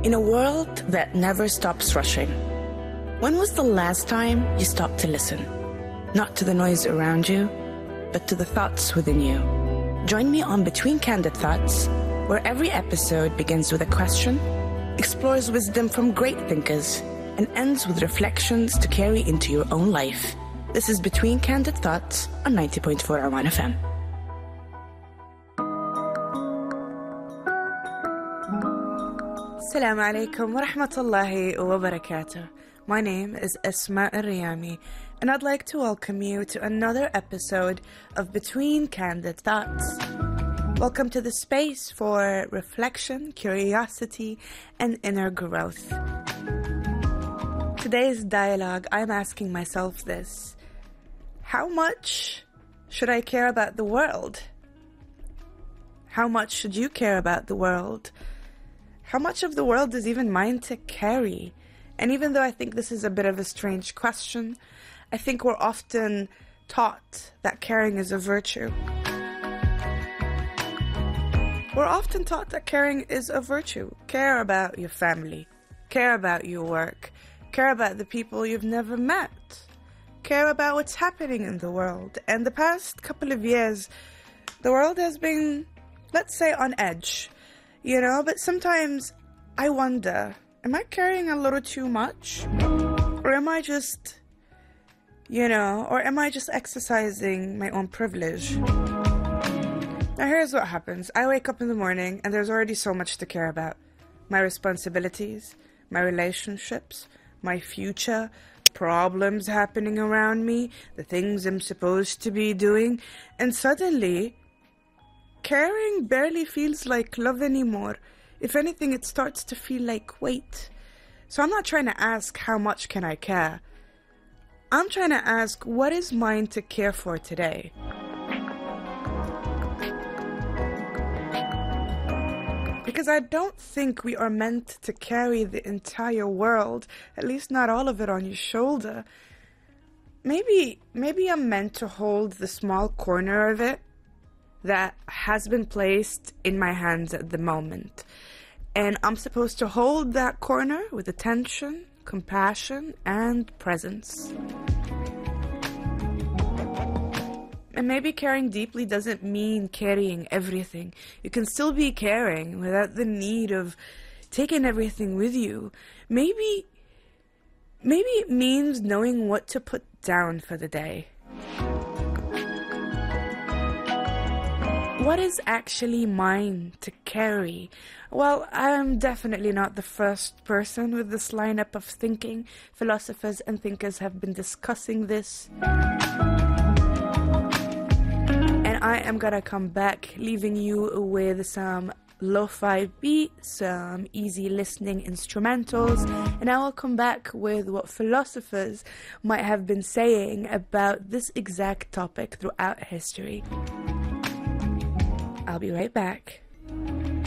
In a world that never stops rushing, when was the last time you stopped to listen? Not to the noise around you, but to the thoughts within you. Join me on Between Candid Thoughts, where every episode begins with a question, explores wisdom from great thinkers, and ends with reflections to carry into your own life. This is Between Candid Thoughts on 90.4 Arwan FM. Assalamu alaikum wa rahmatullahi wa barakatuh. My name is Asma Al-Riyami, and I'd like to welcome you to another episode of Between Candid Thoughts. Welcome to the space for reflection, curiosity, and inner growth. Today's dialogue, I'm asking myself this: how much should I care about the world? How much should you care about the world? How much of the world is even mine to carry? And even though I think this is a bit of a strange question, I think we're often taught that caring is a virtue. We're often taught that caring is a virtue. Care about your family. Care about your work. Care about the people you've never met. Care about what's happening in the world. And the past couple of years, the world has been, let's say, on edge. You know, but sometimes I wonder, am I caring a little too much? Or am I just, or am I just exercising my own privilege? Now here's what happens. I wake up in the morning and there's already so much to care about. My responsibilities, my relationships, my future, problems happening around me, the things I'm supposed to be doing, and suddenly caring barely feels like love anymore. If anything, it starts to feel like weight. So I'm not trying to ask how much can I care. I'm trying to ask, what is mine to care for today? Because I don't think we are meant to carry the entire world, at least not all of it on your shoulder. Maybe I'm meant to hold the small corner of it that has been placed in my hands at the moment. And I'm supposed to hold that corner with attention, compassion, and presence. And maybe caring deeply doesn't mean carrying everything. You can still be caring without the need of taking everything with you. Maybe it means knowing what to put down for the day. What is actually mine to carry? Well, I'm definitely not the first person with this lineup of thinking. Philosophers and thinkers have been discussing this. And I am gonna come back, leaving you with some lo-fi beats, some easy listening instrumentals, and I will come back with what philosophers might have been saying about this exact topic throughout history. I'll be right back.